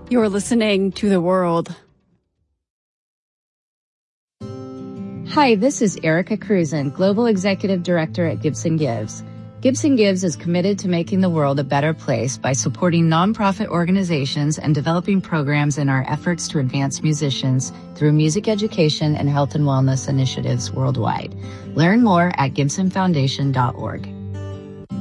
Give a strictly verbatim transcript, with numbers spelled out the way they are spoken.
You're listening to The World. Hi, this is Erica Cruzen, Global Executive Director at Gibson Gives. Gibson Gives is committed to making the world a better place by supporting nonprofit organizations and developing programs in our efforts to advance musicians through music education and health and wellness initiatives worldwide. Learn more at gibson foundation dot org.